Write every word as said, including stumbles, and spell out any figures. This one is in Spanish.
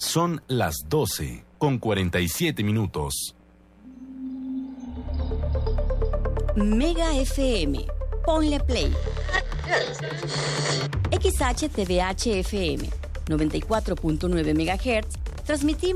Son las doce con cuarenta y siete minutos. Mega F M. Ponle play. X H T V H F M. noventa y cuatro punto nueve megahertz. Transmitimos